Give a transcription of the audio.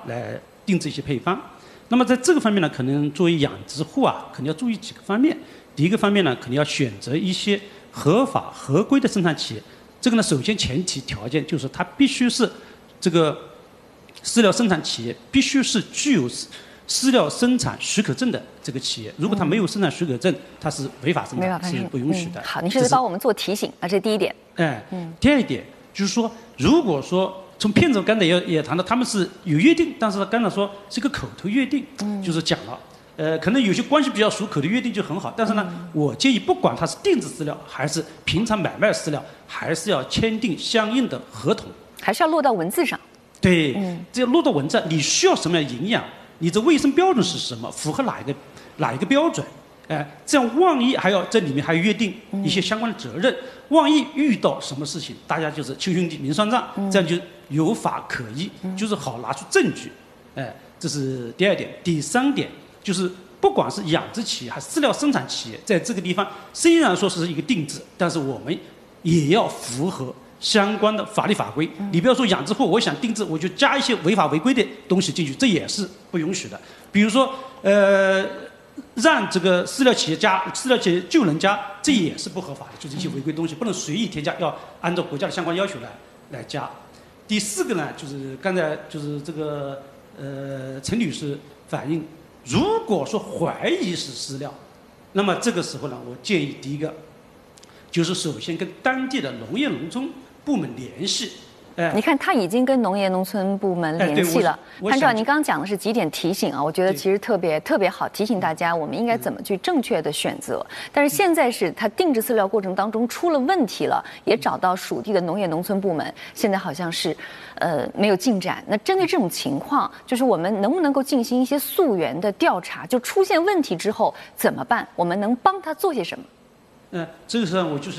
来定制一些配方。那么在这个方面呢，可能作为养殖户啊，肯定要注意几个方面。第一个方面呢，肯定要选择一些合法合规的生产企业。这个呢，首先前提条件就是它必须是这个饲料生产企业必须是具有饲料生产许可证的这个企业。如果它没有生产许可证，它是违法生产，是不允许的。 好，你是帮我们做提醒啊，这是第一点。 第二一点就是说，如果说从片子刚才也谈到，他们是有约定，但是刚才说是一个口头约定，就是讲了。可能有些关系比较熟，口头约定就很好。但是呢，我建议不管它是定制饲料还是平常买卖饲料，还是要签订相应的合同， 还是要落到文字上。 对，这要落到文字，你需要什么样的营养，你的卫生标准是什么，符合哪一个标准？这样万一还要这里面还约定一些相关的责任，万一遇到什么事情，大家就是亲兄弟明算账，这样就有法可依，就是好拿出证据。这是第二点。第三点就是，不管是养殖企业还是饲料生产企业，在这个地方虽然说是一个定制，但是我们也要符合相关的法律法规。你不要说养殖户，我想定制，我就加一些违法违规的东西进去，这也是不允许的。比如说，让这个饲料企业加，饲料企业就能加，这也是不合法的，就是一些违规东西，不能随意添加，要按照国家的相关要求来加。第四个呢，就是刚才就是这个陈女士反映，如果说怀疑是饲料，那么这个时候呢，我建议第一个就是首先跟当地的农业农村部门联系。 你看，他已经跟农业农村部门联系了。潘照，您刚刚讲的是几点提醒啊？我觉得其实特别好，提醒大家我们应该怎么去正确的选择。但是现在是他定制饲料过程当中出了问题了，也找到属地的农业农村部门，现在好像是没有进展。那针对这种情况，就是我们能不能够进行一些溯源的调查？就出现问题之后怎么办？我们能帮他做些什么？ 这个时候我就是。